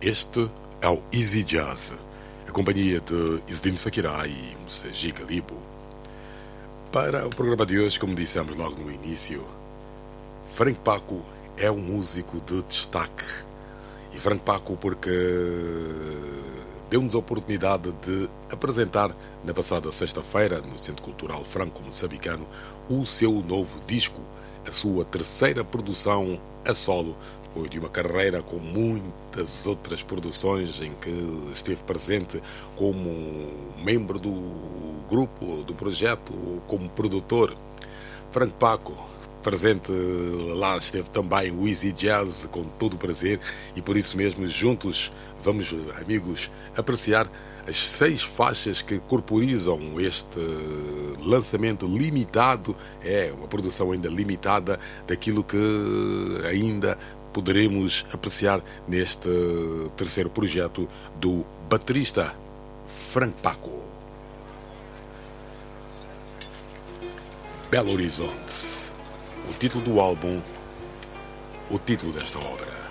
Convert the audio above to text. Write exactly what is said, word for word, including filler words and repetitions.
Este é o Easy Jazz, a companhia de Izdin Fakirá e Moussagi Galibo. Para o programa de hoje, como dissemos logo no início, Frank Paco é um músico de destaque. E Frank Paco porque deu-nos a oportunidade de apresentar na passada sexta-feira, no Centro Cultural Franco-Moçambicano, o seu novo disco, a sua terceira produção a solo, depois de uma carreira com muitas outras produções em que esteve presente como membro do grupo, do projeto, como produtor. Frank Paco, presente lá esteve também o Easy Jazz, com todo o prazer, e por isso mesmo juntos vamos, amigos, apreciar as seis faixas que corporizam este lançamento limitado, é uma produção ainda limitada daquilo que ainda poderemos apreciar neste terceiro projeto do baterista Frank Paco. Belo Horizonte, o título do álbum, o título desta obra.